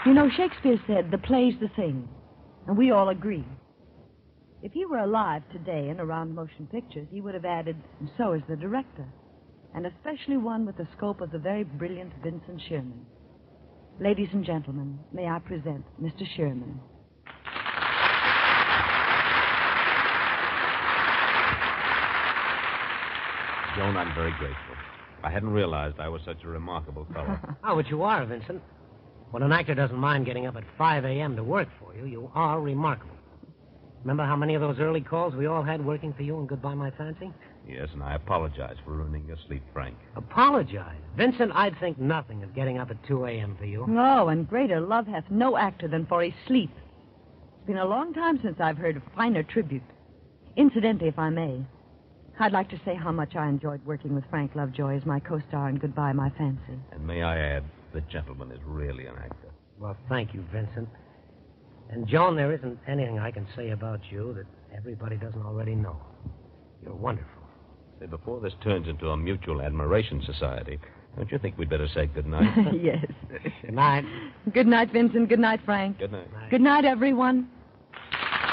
You know, Shakespeare said, the play's the thing. And we all agree. If he were alive today and around motion pictures, he would have added, and so is the director. And especially one with the scope of the very brilliant Vincent Sherman. Ladies and gentlemen, may I present Mr. Sherman. Joan, I'm very grateful. I hadn't realized I was such a remarkable fellow. Oh, but you are, Vincent. When an actor doesn't mind getting up at 5 a.m. to work for you, you are remarkable. Remember how many of those early calls we all had working for you in Goodbye, My Fancy? Yes, and I apologize for ruining your sleep, Frank. Apologize? Vincent, I'd think nothing of getting up at 2 a.m. for you. Oh, and greater love hath no actor than for his sleep. It's been a long time since I've heard a finer tribute. Incidentally, if I may, I'd like to say how much I enjoyed working with Frank Lovejoy as my co-star in Goodbye, My Fancy. And may I add, the gentleman is really an actor. Well, thank you, Vincent. And, Joan, there isn't anything I can say about you that everybody doesn't already know. You're wonderful. Say, before this turns into a mutual admiration society, don't you think we'd better say good night? Yes. Good night. Good night, Vincent. Good night, Frank. Good night. Good night, everyone.